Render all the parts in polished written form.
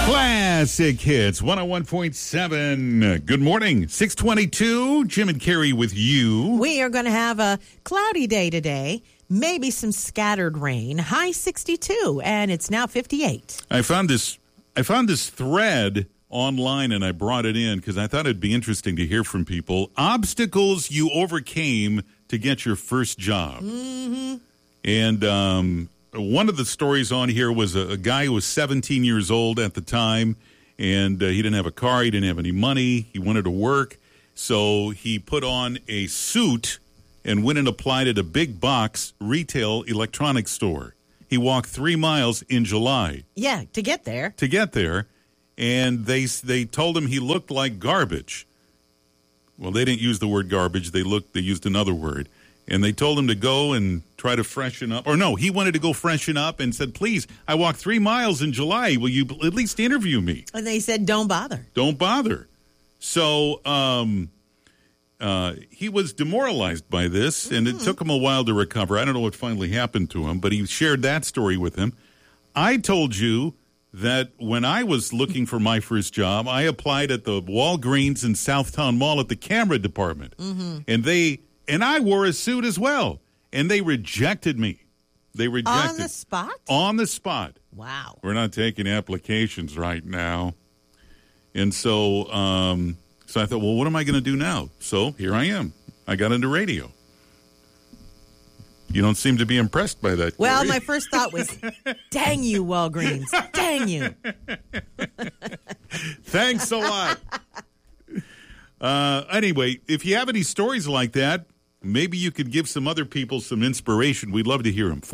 Classic Hits 101.7. Good morning. 622. Jim and Carrie with you. We are going to have a cloudy day today. Maybe some scattered rain. High 62, and it's now 58. I found this thread online, and I brought it in because I thought it'd be interesting to hear from people. Obstacles you overcame to get your first job. Mm-hmm. And one of the stories on here was a guy who was 17 years old at the time, and he didn't have a car, he didn't have any money, he wanted to work, so he put on a suit and went and applied at a big box retail electronics store. He walked 3 miles in July. Yeah, to get there. And they told him he looked like garbage. Well, they didn't use the word garbage, they used another word. And they told him to go and try to freshen up. Or no, he wanted to go freshen up and said, please, I walked 3 miles in July. Will you at least interview me? And they said, don't bother. Don't bother. So he was demoralized by this, and it took him a while to recover. I don't know what finally happened to him, but he shared that story with him. I told you that when I was looking for my first job, I applied at the Walgreens in Southtown Mall at the camera department. Mm-hmm. And I wore a suit as well, and they rejected me. They rejected. On the spot? On the spot. Wow. We're not taking applications right now. And so I thought, well, what am I going to do now? So here I am. I got into radio. You don't seem to be impressed by that, Well, Corey. my first thought was, dang you, Walgreens. Dang you. Thanks a lot. Anyway, if you have any stories like that, maybe you could give some other people some inspiration. We'd love to hear them.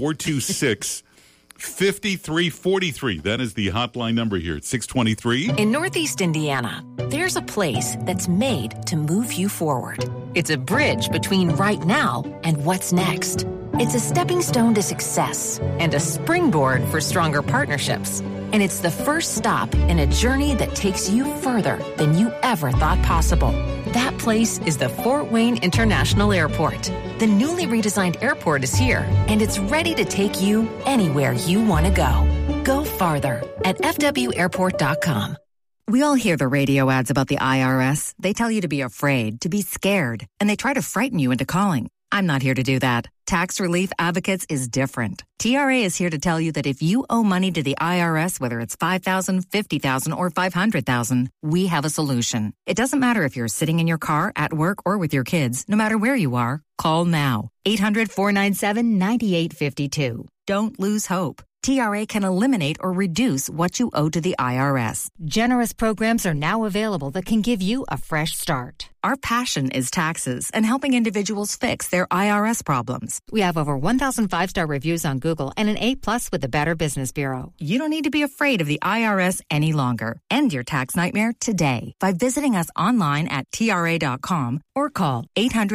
426-5343. That is the hotline number here at 623. In Northeast Indiana, there's a place that's made to move you forward. It's a bridge between right now and what's next. It's a stepping stone to success and a springboard for stronger partnerships. And it's the first stop in a journey that takes you further than you ever thought possible. That place is the Fort Wayne International Airport. The newly redesigned airport is here, and it's ready to take you anywhere you want to go. Go farther at fwairport.com. We all hear the radio ads about the IRS. They tell you to be afraid, to be scared, and they try to frighten you into calling. I'm not here to do that. Tax Relief Advocates is different. TRA is here to tell you that if you owe money to the IRS, whether it's $5,000, $50,000, or $500,000, we have a solution. It doesn't matter if you're sitting in your car, at work, or with your kids. No matter where you are, call now. 800-497-9852. Don't lose hope. TRA can eliminate or reduce what you owe to the IRS. Generous programs are now available that can give you a fresh start. Our passion is taxes and helping individuals fix their IRS problems. We have over 1,000 5-star reviews on Google and an A+ with the Better Business Bureau. You don't need to be afraid of the IRS any longer. End your tax nightmare today by visiting us online at TRA.com or call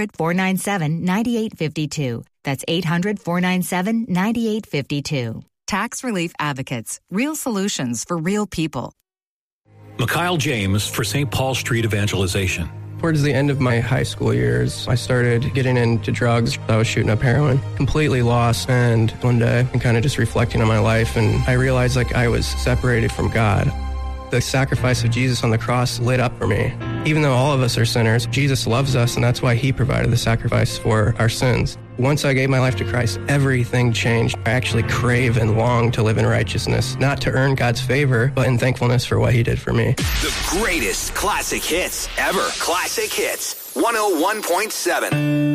800-497-9852. That's 800-497-9852. Tax Relief Advocates. Real solutions for real people. Mikhail James for St. Paul Street Evangelization. Towards the end of my high school years, I started getting into drugs. I was shooting up heroin, completely lost. And one day, I'm kind of just reflecting on my life, and I realized I was separated from God. The sacrifice of Jesus on the cross lit up for me. Even though all of us are sinners, Jesus loves us, and that's why he provided the sacrifice for our sins. Once I gave my life to Christ, everything changed. I actually crave and long to live in righteousness, not to earn God's favor, but in thankfulness for what he did for me. The greatest classic hits ever. Classic Hits 101.7.